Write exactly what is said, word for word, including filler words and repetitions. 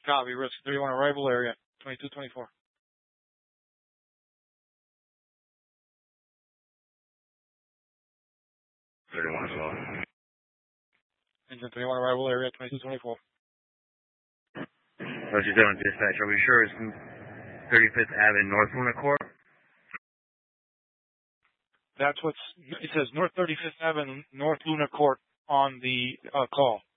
Copy, risk thirty-one arrival area, twenty-two twenty-four. thirty-one as well. Engine thirty-one arrival area, twenty-two twenty-four. Roger, doing dispatch. Are we sure it's thirty-fifth Avenue, North Lunacorp? That's what's, it says North thirty-fifth Avenue, North Luna Court on the uh, call.